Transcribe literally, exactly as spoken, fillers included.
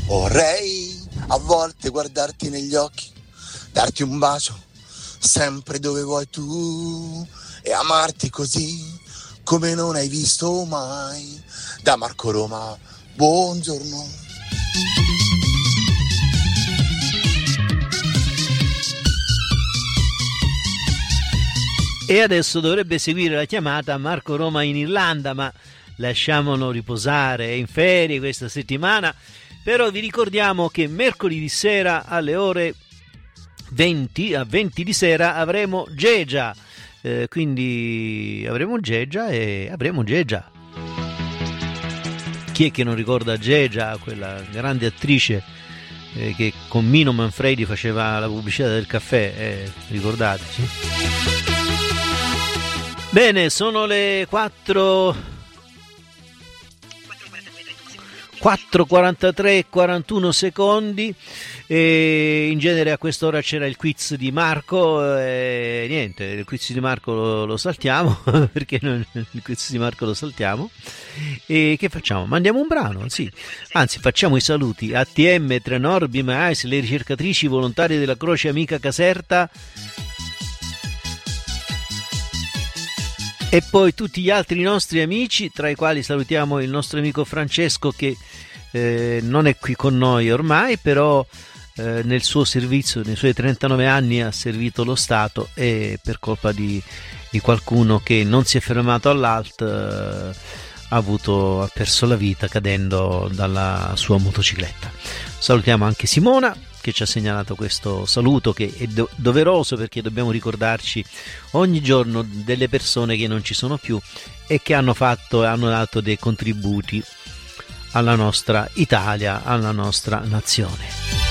Vorrei a volte guardarti negli occhi, darti un bacio sempre dove vuoi tu e amarti così come non hai visto mai. Da Marco Roma, buongiorno. E adesso dovrebbe seguire la chiamata a Marco Roma in Irlanda, ma lasciamolo riposare, è in ferie questa settimana. Però vi ricordiamo che mercoledì sera alle ore venti, a venti di sera avremo Geggia, eh, quindi avremo Geggia e avremo Geggia. Chi è che non ricorda Geggia, quella grande attrice eh, che con Mino Manfredi faceva la pubblicità del caffè, eh, ricordate? Sì? Bene, sono le quattro quattro e quarantatré e quarantuno secondi e in genere a quest'ora c'era il quiz di Marco e niente, il quiz di Marco lo, lo saltiamo perché non, il quiz di Marco lo saltiamo e che facciamo? Mandiamo un brano? Sì, anzi facciamo i saluti a T M, Trenor, Be My Eyes, le ricercatrici volontarie della Croce Amica Caserta e poi tutti gli altri nostri amici, tra i quali salutiamo il nostro amico Francesco che eh, non è qui con noi ormai, però eh, nel suo servizio, nei suoi trentanove anni ha servito lo Stato e per colpa di, di qualcuno che non si è fermato all'alt eh, ha, avuto, ha perso la vita cadendo dalla sua motocicletta. Salutiamo anche Simona che ci ha segnalato questo saluto che è do- doveroso perché dobbiamo ricordarci ogni giorno delle persone che non ci sono più e che hanno fatto e hanno dato dei contributi alla nostra Italia, alla nostra nazione.